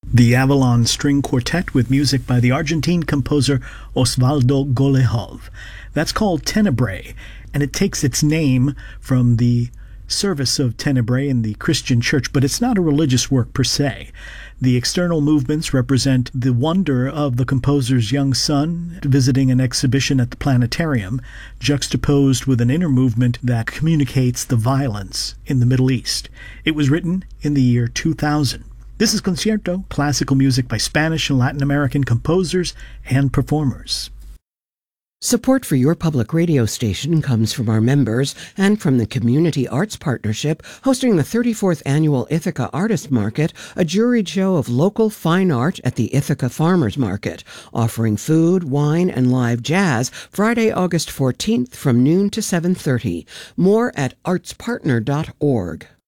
The Avalon String Quartet with music by the Argentine composer Osvaldo Golejov. That's called Tenebrae, and it takes its name from the service of Tenebrae in the Christian church, but it's not a religious work per se. The external movements represent the wonder of the composer's young son visiting an exhibition at the planetarium, juxtaposed with an inner movement that communicates the violence in the Middle East. It was written in the year 2000. This is Concierto, classical music by Spanish and Latin American composers and performers. Support for your public radio station comes from our members and from the Community Arts Partnership, hosting the 34th Annual Ithaca Artist Market, a juried show of local fine art at the Ithaca Farmers Market, offering food, wine, and live jazz Friday, August 14th from noon to 7:30. More at artspartner.org.